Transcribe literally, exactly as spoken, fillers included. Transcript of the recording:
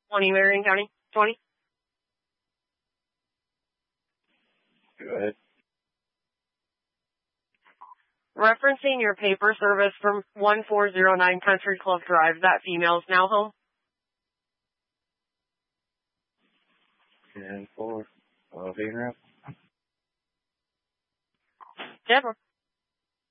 twenty Marion County. twenty. Go ahead. Referencing your paper service from one four zero nine Country Club Drive, that female is now home. And four. Uh, being around. Deborah.